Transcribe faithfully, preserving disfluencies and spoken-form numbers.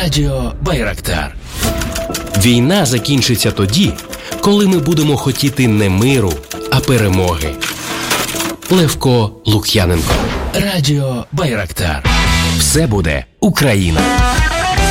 Радіо Байрактар. Війна закінчиться тоді, коли ми будемо хотіти не миру, а перемоги. Левко Лук'яненко. Радіо Байрактар. Все буде Україна.